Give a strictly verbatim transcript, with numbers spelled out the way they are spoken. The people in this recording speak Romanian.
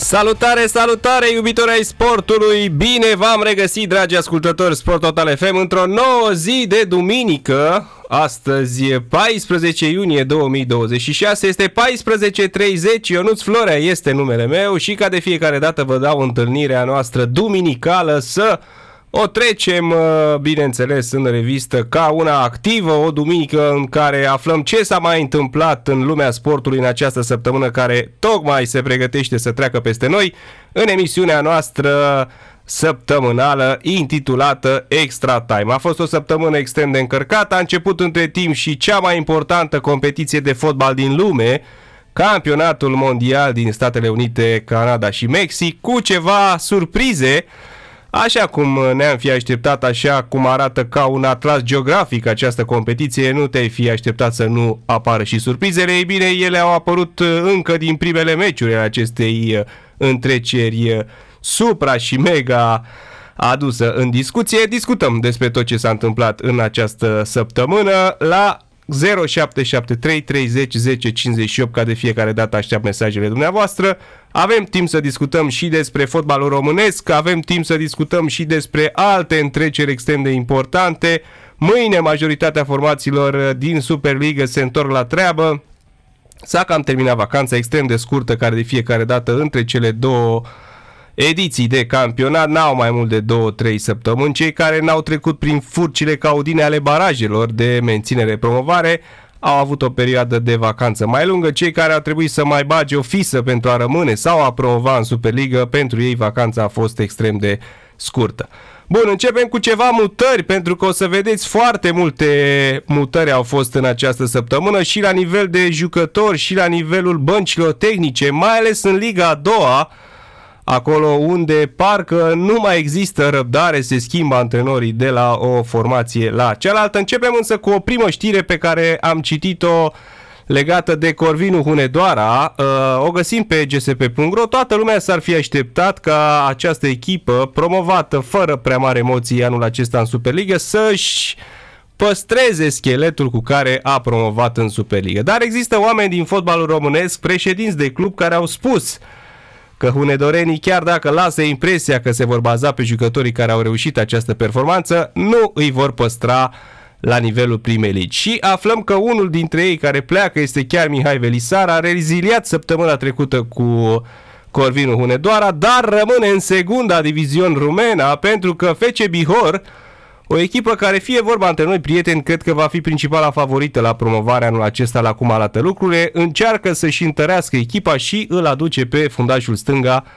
Salutare, salutare, iubitori ai sportului! Bine v-am regăsit, dragi ascultători Sport Total F M, într-o nouă zi de duminică. Astăzi, paisprezece iunie două mii douăzeci și șase, este paisprezece treizeci, Ionuț Florea este numele meu și ca de fiecare dată vă dau întâlnirea noastră duminicală să o trecem, bineînțeles, în revistă ca una activă, o duminică în care aflăm ce s-a mai întâmplat în lumea sportului în această săptămână care tocmai se pregătește să treacă peste noi, în emisiunea noastră săptămânală intitulată Extra Time. A fost o săptămână extrem de încărcată, a început între timp și cea mai importantă competiție de fotbal din lume, Campionatul Mondial din Statele Unite, Canada și Mexic, cu ceva surprize. Așa cum ne-am fi așteptat, așa cum arată ca un atlas geografic această competiție, nu te-ai fi așteptat să nu apară și surprizele. Ei bine, ele au apărut încă din primele meciuri ale acestei întreceri supra și mega adusă în discuție. Discutăm despre tot ce s-a întâmplat în această săptămână la zero șapte șapte trei treizeci zece cincizeci și opt, ca de fiecare dată aștept mesajele dumneavoastră. Avem timp să discutăm și despre fotbalul românesc, avem timp să discutăm și despre alte întreceri extrem de importante. Mâine majoritatea formațiilor din Superliga se întorc la treabă. S-a cam terminat vacanța extrem de scurtă, care de fiecare dată între cele două ediții de campionat n-au mai mult de două trei săptămâni. Cei care n-au trecut prin furcile caudine ale barajelor de menținere-promovare au avut o perioadă de vacanță mai lungă. Cei care au trebuit să mai bage o fisă pentru a rămâne sau a promova în Superliga, pentru ei vacanța a fost extrem de scurtă. Bun, începem cu ceva mutări, pentru că o să vedeți foarte multe mutări au fost în această săptămână și la nivel de jucători și la nivelul băncilor tehnice, mai ales în Liga a doua, acolo unde parcă nu mai există răbdare, se schimbă antrenorii de la o formație la cealaltă. Începem însă cu o primă știre pe care am citit-o legată de Corvinu Hunedoara. O găsim pe g s p punct r o. Toată lumea s-ar fi așteptat ca această echipă, promovată fără prea mare emoții anul acesta în Superliga, să-și păstreze scheletul cu care a promovat în Superliga. Dar există oameni din fotbalul românesc, președinți de club, care au spus că hunedorenii, chiar dacă lasă impresia că se vor baza pe jucătorii care au reușit această performanță, nu îi vor păstra la nivelul primei ligi. Și aflăm că unul dintre ei care pleacă este chiar Mihai Velisar, a reziliat săptămâna trecută cu Corvinu Hunedoara, dar rămâne în segunda divizion rumena, pentru că F C Bihor, o echipă care, fie vorba între noi prieteni, cred că va fi principala favorită la promovarea anul acesta, la cum arată lucrurile, încearcă să-și întărească echipa și îl aduce pe fundașul stânga